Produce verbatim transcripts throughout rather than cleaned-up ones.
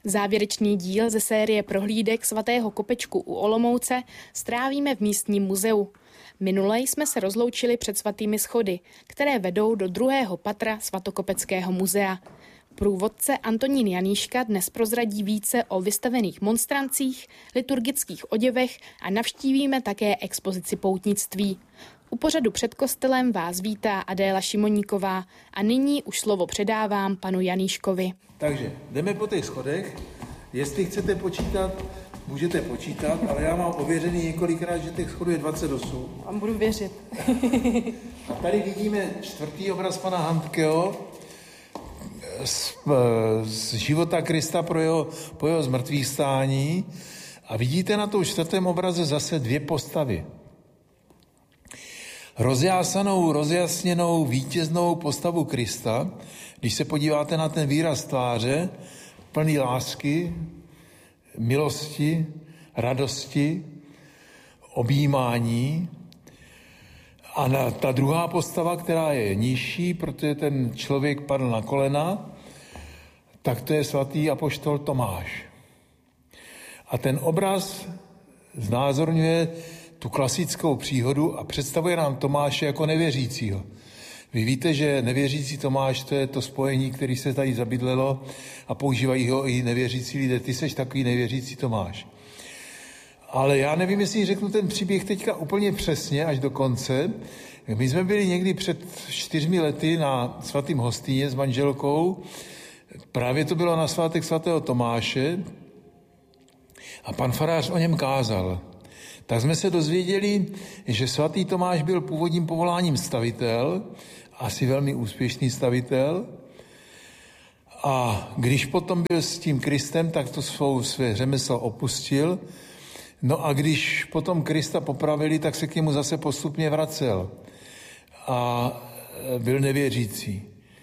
Závěrečný díl ze série prohlídek svatého Kopečku u Olomouce strávíme v místním muzeu. Minule jsme se rozloučili před svatými schody, které vedou do druhého patra svatokopeckého muzea. Průvodce Antonín Janíška dnes prozradí více o vystavených monstrancích, liturgických oděvech a navštívíme také expozici poutnictví. U pořadu před kostelem vás vítá Adéla Šimoníková a nyní už slovo předávám panu Janíškovi. Takže jdeme po těch schodech. Jestli chcete počítat, můžete počítat, ale já mám ověřený několikrát, že těch schodů je dvacet osm. A budu věřit. A tady vidíme čtvrtý obraz pana Handkeho z, z života Krista pro jeho, po jeho zmrtvýchvstání. A vidíte na tom čtvrtém obraze zase dvě postavy. Rozjásanou, rozjasněnou, vítěznou postavu Krista, když se podíváte na ten výraz tváře, plný lásky, milosti, radosti, objímání. A na, ta druhá postava, která je nižší, protože ten člověk padl na kolena, tak to je svatý apoštol Tomáš. A ten obraz znázorňuje tu klasickou příhodu a představuje nám Tomáše jako nevěřícího. Vy víte, že nevěřící Tomáš, to je to spojení, které se tady zabydlelo a používají ho i nevěřící lidé. Ty seš takový nevěřící Tomáš. Ale já nevím, jestli řeknu ten příběh teďka úplně přesně až do konce. My jsme byli někdy před čtyřmi lety na svatým Hostýně s manželkou. Právě to bylo na svátek svatého Tomáše a pan farář o něm kázal. Tak jsme se dozvěděli, že svatý Tomáš byl původním povoláním stavitel, asi velmi úspěšný stavitel. A když potom byl s tím Kristem, tak to svou své řemeslo opustil. No a když potom Krista popravili, tak se k němu zase postupně vracel. A byl nevěřící.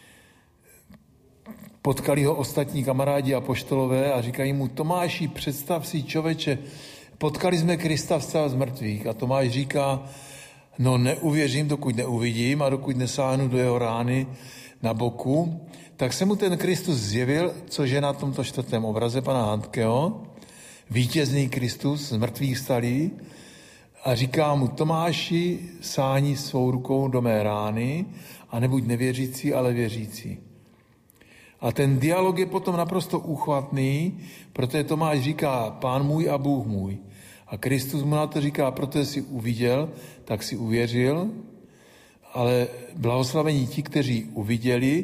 Potkali ho ostatní kamarádi apoštolové a říkají mu: Tomáši, představ si, člověče, potkali jsme Krista vstal z mrtvých. A Tomáš říká: no neuvěřím, dokud neuvidím a dokud nesáhnu do jeho rány na boku. Tak se mu ten Kristus zjevil, což je na tomto čtvrtém obraze pana Handkeho, vítězný Kristus z mrtvých vstalý, a říká mu: Tomáši, sáhni svou rukou do mé rány a nebuď nevěřící, ale věřící. A ten dialog je potom naprosto úchvatný, protože Tomáš říká: Pán můj a Bůh můj. A Kristus mu na to říká: protože jsi uviděl, tak si uvěřil, ale blahoslavení ti, kteří uviděli,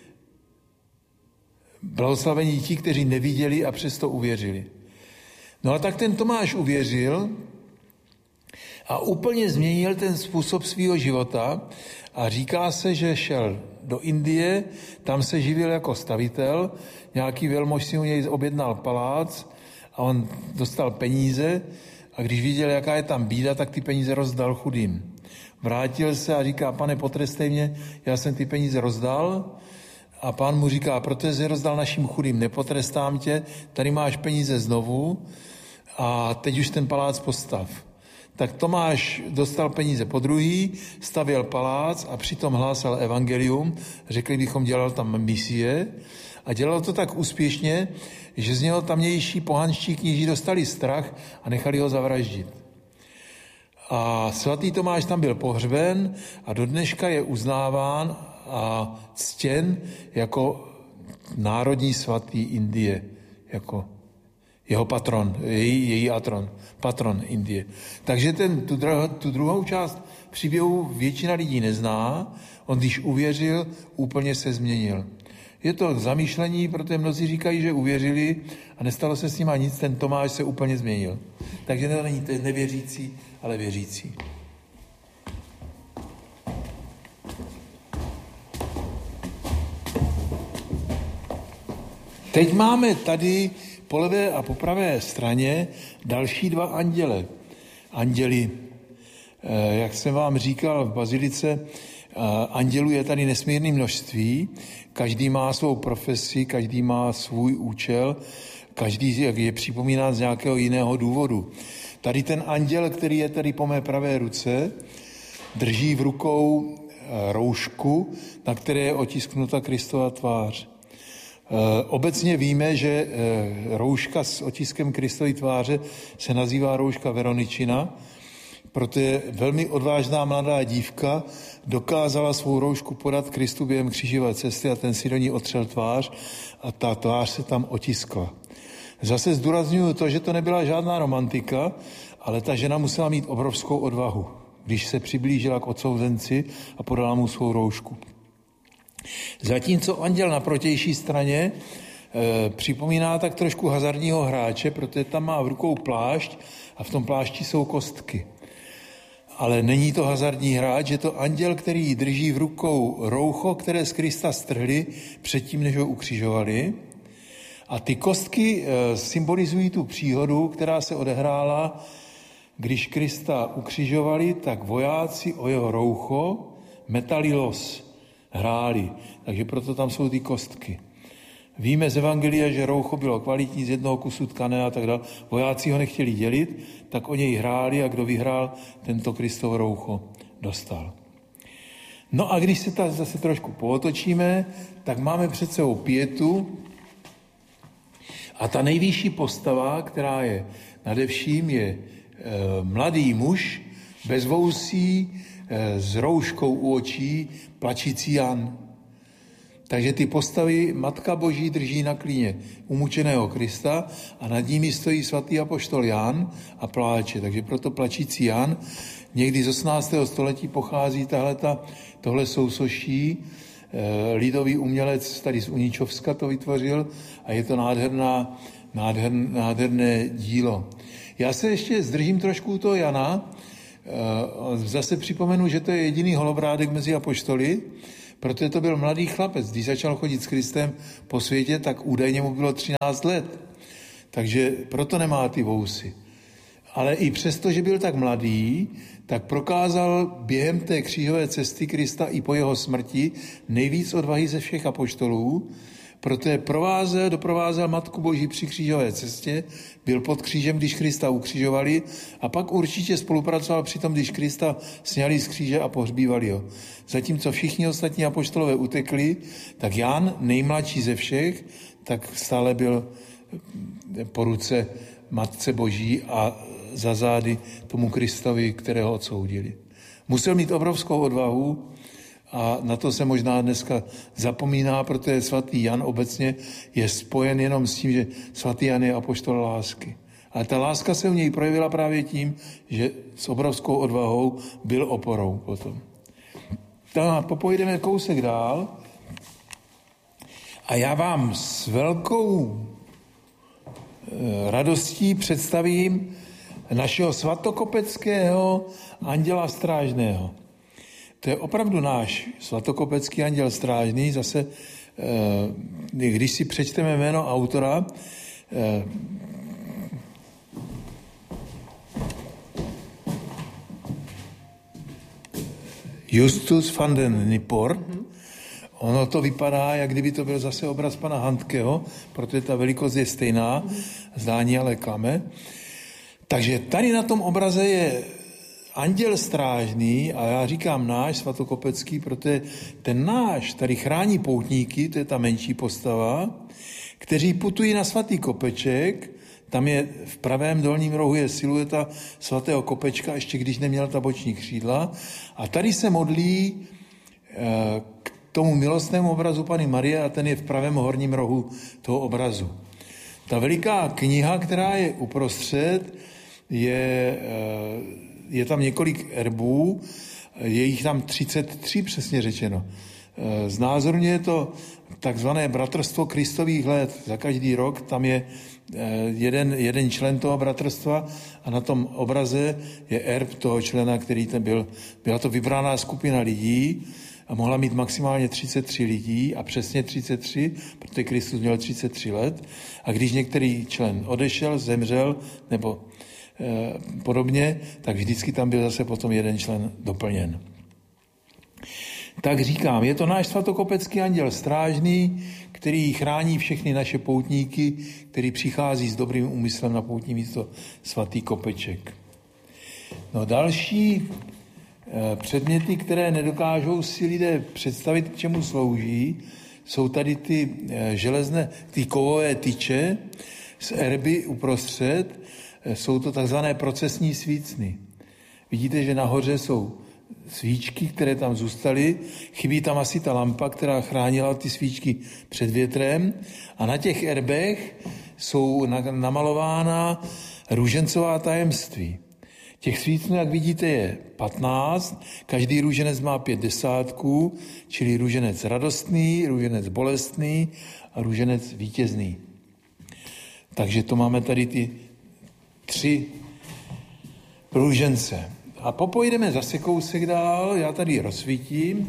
blahoslavení ti, kteří neviděli a přesto uvěřili. No a tak ten Tomáš uvěřil a úplně změnil ten způsob svého života a říká se, že šel do Indie, tam se živil jako stavitel, nějaký velmož si u něj objednal palác a on dostal peníze a když viděl, jaká je tam bída, tak ty peníze rozdal chudým. Vrátil se a říká: Pane, potrestej mě, já jsem ty peníze rozdal. A pán mu říká: protože jsi rozdal našim chudým, nepotrestám tě, tady máš peníze znovu a teď už ten palác postav. Tak Tomáš dostal peníze po druhý, stavěl palác a přitom hlásal evangelium, řekli bychom, dělal tam misie a dělal to tak úspěšně, že z něho tamnější pohanští kníži dostali strach a nechali ho zavraždit. A svatý Tomáš tam byl pohřben a do dneška je uznáván a ctěn jako národní svatý Indie, jako jeho patron, její, její atron, patron Indie. Takže ten, tu, tu druhou část příběhu většina lidí nezná, on když uvěřil, úplně se změnil. Je to zamýšlení, protože mnozí říkají, že uvěřili a nestalo se s nima nic, ten Tomáš se úplně změnil. Takže to není ten nevěřící, ale věřící. Teď máme tady po levé a po pravé straně další dva anděle. Anděli, jak jsem vám říkal v bazilice, andělů je tady nesmírné množství, každý má svou profesi, každý má svůj účel, každý je připomínán z nějakého jiného důvodu. Tady ten anděl, který je tady po mé pravé ruce, drží v rukou roušku, na které je otisknuta Kristova tvář. Obecně víme, že rouška s otiskem Kristovy tváře se nazývá rouška Veroničina, protože velmi odvážná mladá dívka dokázala svou roušku podat Kristu během křížové cesty a ten si do ní otřel tvář a ta tvář se tam otiskla. Zase zdůrazňuju to, že to nebyla žádná romantika, ale ta žena musela mít obrovskou odvahu, když se přiblížila k odsouzenci a podala mu svou roušku. Zatímco anděl na protější straně e, připomíná tak trošku hazardního hráče, protože tam má v rukou plášť a v tom plášti jsou kostky. Ale není to hazardní hráč, je to anděl, který drží v rukou roucho, které z Krista strhli předtím, než ho ukřižovali. A ty kostky e, symbolizují tu příhodu, která se odehrála, když Krista ukřižovali, tak vojáci o jeho roucho metalilos hráli, takže proto tam jsou ty kostky. Víme z Evangelia, že roucho bylo kvalitní, z jednoho kusu tkané a tak dále. Vojáci ho nechtěli dělit, tak o něj hráli a kdo vyhrál, tento Kristovo roucho dostal. No a když se ta zase trošku pootočíme, tak máme před sebou pietu a ta nejvyšší postava, která je nadevším, je e, mladý muž bez vousí, s rouškou u očí, plačící Jan. Takže ty postavy Matka Boží drží na klíně umučeného Krista a nad nimi stojí svatý apoštol Jan a pláče. Takže proto plačící Jan. Někdy z osmnáctého století pochází tahleta, tohle sousoší. Lidový umělec tady z Uničovska to vytvořil a je to nádherná, nádherné, nádherné dílo. Já se ještě zdržím trošku toho Jana. Zase připomenu, že to je jediný holobrádek mezi apoštoly, protože to byl mladý chlapec. Když začal chodit s Kristem po světě, tak údajně mu bylo třináct let. Takže proto nemá ty vousy. Ale i přesto, že byl tak mladý, tak prokázal během té křížové cesty Krista i po jeho smrti nejvíc odvahy ze všech apoštolů, protože provázel, doprovázel Matku Boží při křížové cestě, byl pod křížem, když Krista ukřižovali a pak určitě spolupracoval při tom, když Krista sňali z kříže a pohřbívali ho. Zatímco všichni ostatní apoštolové utekli, tak Jan, nejmladší ze všech, tak stále byl po ruce Matce Boží a za zády tomu Kristovi, kterého odsoudili. Musel mít obrovskou odvahu, a na to se možná dneska zapomíná, protože svatý Jan obecně je spojen jenom s tím, že svatý Jan je apoštol lásky. Ale ta láska se u něj projevila právě tím, že s obrovskou odvahou byl oporou potom. Tak popojdeme kousek dál a já vám s velkou radostí představím našeho svatokopeckého anděla strážného. To je opravdu náš svatokopecký anděl strážný. Zase, když si přečteme jméno autora, Justus van den Nipport, mm-hmm. Ono to vypadá, jak kdyby to byl zase obraz pana Handkeho, protože ta velikost je stejná, mm-hmm. zdání ale klame. Takže tady na tom obraze je anděl strážný, a já říkám náš svatokopecký, protože ten náš tady chrání poutníky, to je ta menší postava, kteří putují na svatý kopeček, tam je v pravém dolním rohu je silueta svatého kopečka, ještě když neměl ta boční křídla, a tady se modlí k tomu milostnému obrazu Panny Marie a ten je v pravém horním rohu toho obrazu. Ta veliká kniha, která je uprostřed, je... Je tam několik erbů, je jich tam třicet tři přesně řečeno. Znázorňuje to takzvané bratrstvo Kristových let. Za každý rok tam je jeden, jeden člen toho bratrstva a na tom obraze je erb toho člena, který ten byl. Byla to vybraná skupina lidí a mohla mít maximálně třicet tři lidí a přesně třicet tři, protože Kristus měl třicet tři let. A když některý člen odešel, zemřel nebo podobně, tak vždycky tam byl zase potom jeden člen doplněn. Tak říkám, je to náš svatokopecký anděl strážný, který chrání všechny naše poutníky, který přichází s dobrým úmyslem na poutní místo svatý kopeček. No další předměty, které nedokážou si lidé představit, k čemu slouží, jsou tady ty železné, ty kovové tyče z erby uprostřed, jsou to takzvané procesní svícny. Vidíte, že nahoře jsou svíčky, které tam zůstaly, chybí tam asi ta lampa, která chránila ty svíčky před větrem a na těch erbech jsou namalována růžencová tajemství. Těch svícnů, jak vidíte, je patnáct, každý růženec má pět desátků, čili růženec radostný, růženec bolestný a růženec vítězný. Takže to máme tady ty tři růžence. A popojdeme zase kousek dál, já tady rozsvítím.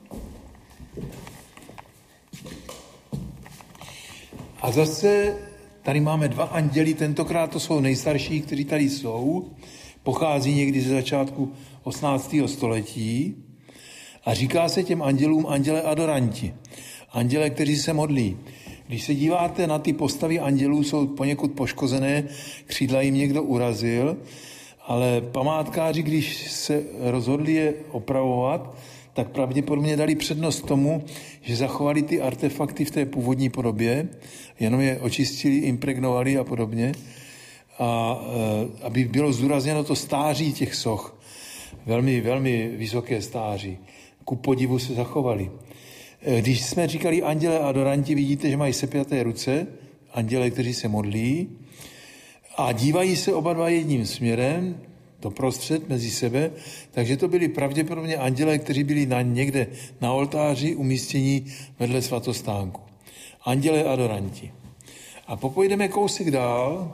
A zase tady máme dva anděli, tentokrát to jsou nejstarší, kteří tady jsou, pochází někdy ze začátku osmnáctého století a říká se těm andělům anděle adoranti, anděle, kteří se modlí. Když se díváte na ty postavy andělů, jsou poněkud poškozené, křídla jim někdo urazil, ale památkáři, když se rozhodli je opravovat, tak pravděpodobně dali přednost tomu, že zachovali ty artefakty v té původní podobě, jenom je očistili, impregnovali a podobně, a aby bylo zdůrazněno to stáří těch soch, velmi, velmi vysoké stáří. Ku podivu se zachovali. Když jsme říkali anděle adoranti, vidíte, že mají sepjaté ruce, anděle, kteří se modlí, a dívají se oba dva jedním směrem, doprostřed mezi sebe, takže to byli pravděpodobně anděle, kteří byli na, někde na oltáři umístění vedle svatostánku. Anděle adoranti. A popojdeme kousek dál.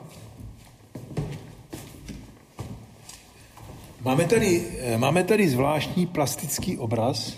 Máme tady, máme tady zvláštní plastický obraz,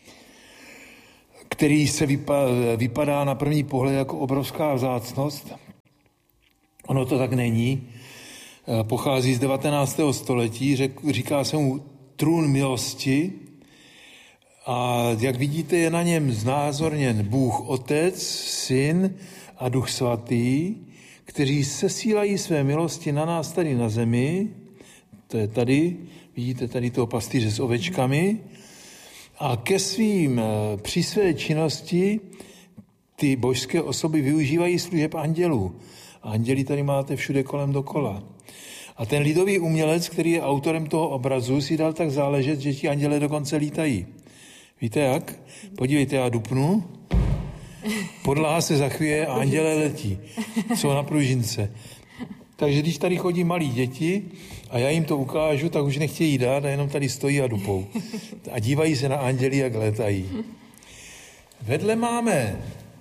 který se vypadá na první pohled jako obrovská vzácnost. Ono to tak není. Pochází z devatenáctého století, říká se mu trůn milosti a jak vidíte, je na něm znázorněn Bůh Otec, Syn a Duch Svatý, kteří sesílají své milosti na nás tady na zemi, to je tady, vidíte tady toho pastýře s ovečkami, a ke svým, při své činnosti ty božské osoby využívají služeb andělů. A anděli tady máte všude kolem dokola. A ten lidový umělec, který je autorem toho obrazu, si dal tak záležet, že ti anděle dokonce lítají. Víte jak? Podívejte, já dupnu, podlaha se zachvěje a anděle letí. Jsou na pružince. Takže když tady chodí malí děti a já jim to ukážu, tak už nechtějí dát a jenom tady stojí a dupou. A dívají se na anděli, jak létají. Vedle máme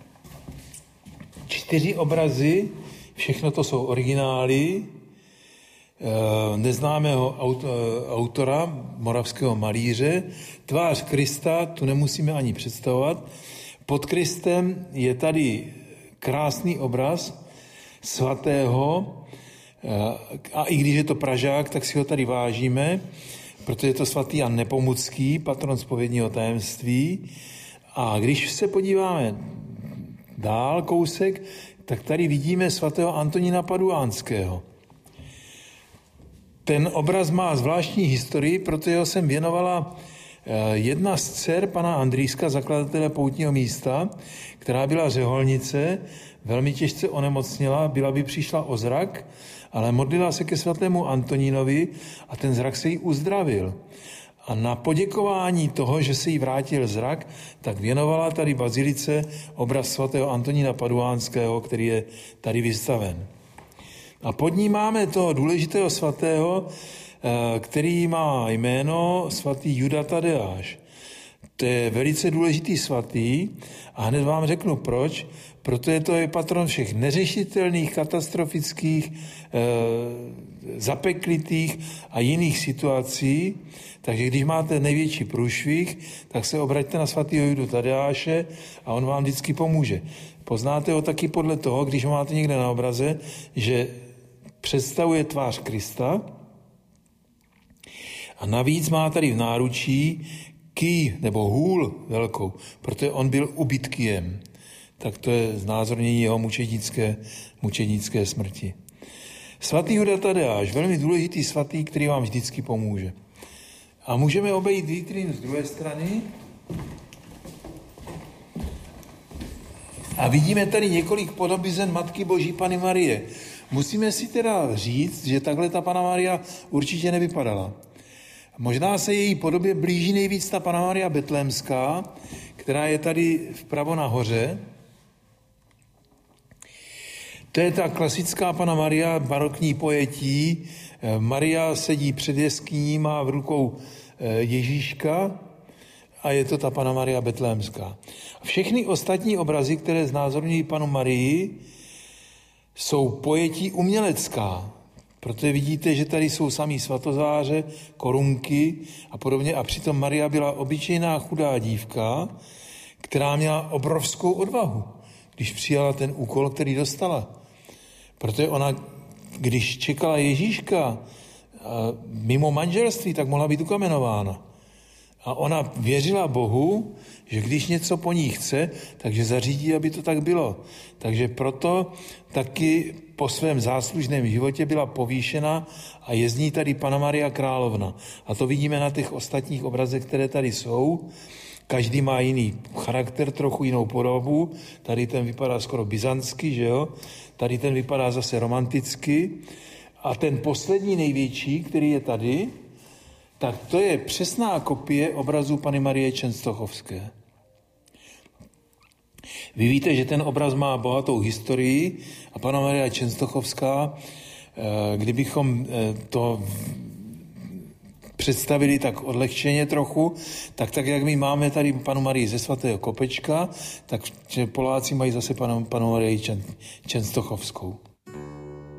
čtyři obrazy, všechno to jsou originály neznámého autora, moravského malíře. Tvář Krista, tu nemusíme ani představovat. Pod Kristem je tady krásný obraz svatého, a i když je to Pražák, tak si ho tady vážíme, protože je to svatý Jan Nepomucký, patron zpovědního tajemství. A když se podíváme dál kousek, tak tady vidíme svatého Antonína Paduánského. Ten obraz má zvláštní historii, protože ho jsem věnovala jedna z dcer pana Andrýska, zakladatele poutního místa, která byla řeholnice, velmi těžce onemocněla, byla by přišla o zrak, ale modlila se ke svatému Antonínovi a ten zrak se jí uzdravil. A na poděkování toho, že se jí vrátil zrak, tak věnovala tady bazilice obraz svatého Antonína Paduánského, který je tady vystaven. A pod ní máme toho důležitého svatého, který má jméno svatý Juda Tadeáš. To je velice důležitý svatý a hned vám řeknu proč, protože to je patron všech neřešitelných, katastrofických, eh, zapeklitých a jiných situací. Takže když máte největší průšvih, tak se obraťte na svatého Judu Tadeáše a on vám vždycky pomůže. Poznáte ho taky podle toho, když ho máte někde na obraze, že představuje tvář Krista a navíc má tady v náručí ký nebo hůl velkou, protože on byl ubytkiem. Tak to je znázornění jeho mučednické, mučednické smrti. Svatý Juda Tadeáš, velmi důležitý svatý, který vám vždycky pomůže. A můžeme obejít vitrín z druhé strany. A vidíme tady několik podobizen Matky Boží Panny Marie. Musíme si teda říct, že takhle ta Panna Maria určitě nevypadala. Možná se její podobě blíží nejvíc ta Panna Maria Betlémská, která je tady vpravo nahoře. To je ta klasická Panna Maria, barokní pojetí. Maria sedí před jeskyní, má v rukou Ježíška a je to ta Panna Maria Betlémská. Všechny ostatní obrazy, které znázorňují Pannu Marii, jsou pojetí umělecká. Proto vidíte, že tady jsou samý svatozáře, korunky a podobně. A přitom Maria byla obyčejná chudá dívka, která měla obrovskou odvahu, když přijala ten úkol, který dostala. Protože ona, když čekala Ježíška mimo manželství, tak mohla být ukamenována. A ona věřila Bohu, že když něco po ní chce, takže zařídí, aby to tak bylo. Takže proto taky po svém záslužném životě byla povýšena a je z ní tady Panna Maria Královna. A to vidíme na těch ostatních obrazech, které tady jsou. Každý má jiný charakter, trochu jinou podobu. Tady ten vypadá skoro byzantsky, že jo? Tady ten vypadá zase romanticky. A ten poslední největší, který je tady, tak to je přesná kopie obrazu Panny Marie Čenstochovské. Vy víte, že ten obraz má bohatou historii a Panna Maria Čenstochovská, kdybychom to představili tak odlehčeně trochu, tak tak, jak my máme tady Pannu Marii ze svatého Kopečka, tak Poláci mají zase Pannu Marii Čenstochovskou.